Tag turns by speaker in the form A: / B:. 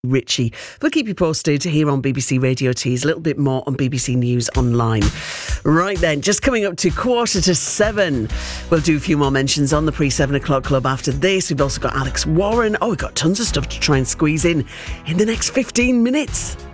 A: Ritchie. We'll keep you posted here on BBC Radio Tees, a little bit more on BBC News Online. Right then, just coming up to 6:45. We'll do a few more mentions on the pre-7 o'clock club after this. We've also got Alex Warren. We've got tons of stuff to try and squeeze in the next 15 minutes.